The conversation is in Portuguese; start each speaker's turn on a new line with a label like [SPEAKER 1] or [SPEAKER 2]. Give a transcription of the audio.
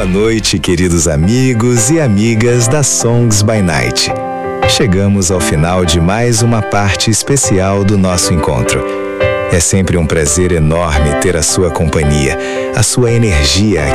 [SPEAKER 1] Boa noite, queridos amigos e amigas da Songs by Night. Chegamos ao final de mais uma parte especial do nosso encontro. É sempre um prazer enorme ter a sua companhia, a sua energia